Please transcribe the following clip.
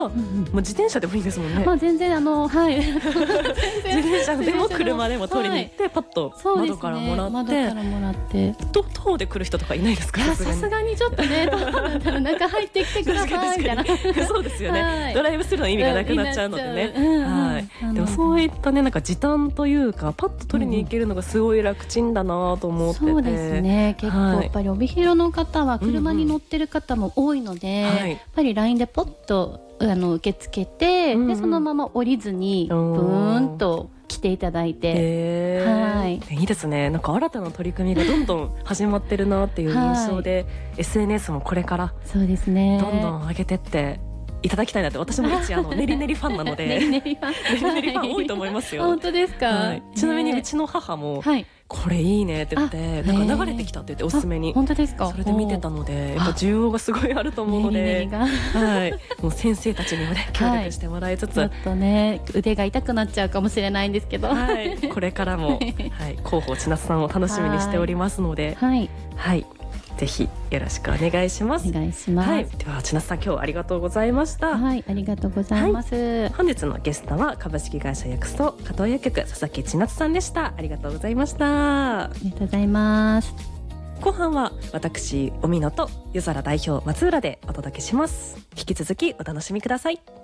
もう自転車でもいいですもんね。 まあ全然はい。 自転車でも車でも取りに行って、パッと窓からもらって、 窓からもらって徒歩で来る人とかいないですか？ さすがにちょっとね、どうなんだろう、中入ってきてくださいみたいな。 そうですよね、 はい、 ドライブするの意味がなくなっちゃうのでね、はい、でもそういったね、なんか時短というかパッと取りに行けるのがすごい楽ちんだなと思ってて、 そうですね、結構やっぱり帯広の方は車に乗ってる方も多いので、やっぱり LINE でポッと受け付けて、でそのまま降りずにブーンと来ていただいて、 はい、いいですね。なんか新たな取り組みがどんどん始まってるなっていう印象で、SNS もこれからそうですね、 どんどん上げてっていただきたいなって。私も一ネリネリファンなのでネリネリファン多いと思いますよ。 本当ですか？ はい、ちなみにうちの母も、はい、これいいねって言って、なんか流れてきたって言っておすすめに。 本当ですか？ それで見てたので、やっぱ需要がすごいあると思うので、はい、もう先生たちにもね協力してもらいつつ、 ちょっとね腕が痛くなっちゃうかもしれないんですけど、 はい、これからも、はい、広報千夏さんを楽しみにしておりますので、はい、はい、ぜひよろしくお願いします。 お願いします。 はい、では千夏さん、今日はありがとうございました。 はい、ありがとうございます。はい、 本日のゲストは株式会社ヤクスト加藤薬局佐々木千夏さんでした。ありがとうございました。 ありがとうございます。 後半は私おみのと夜空代表松浦でお届けします。引き続きお楽しみください。